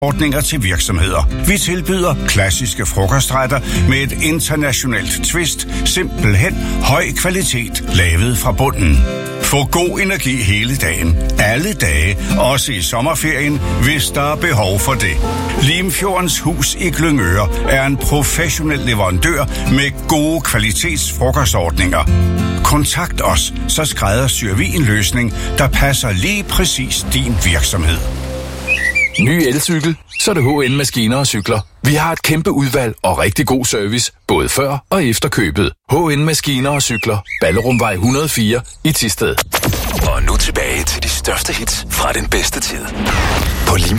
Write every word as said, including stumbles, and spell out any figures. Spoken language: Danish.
ordninger til virksomheder. Vi tilbyder klassiske frokostretter med et internationalt twist, simpelthen høj kvalitet, lavet fra bunden. Få god energi hele dagen, alle dage, også i sommerferien, hvis der er behov for det. Limfjordens Hus i Glyngøre er en professionel leverandør med gode kvalitetsfrokostordninger. Kontakt os, så skræddersyr vi en løsning, der passer lige præcis din virksomhed. Ny elcykel, så er det H N Maskiner og Cykler. Vi har et kæmpe udvalg og rigtig god service, både før og efter købet. H N Maskiner og Cykler. Ballerumvej et hundrede og fire i Thisted. Og nu tilbage til de største hits fra den bedste tid. På Lim